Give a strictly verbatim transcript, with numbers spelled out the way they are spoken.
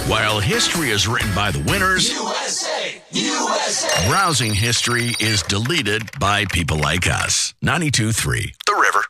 While history is written by the winners, U S A! U S A! browsing history is deleted by people like us. ninety-two point three The River.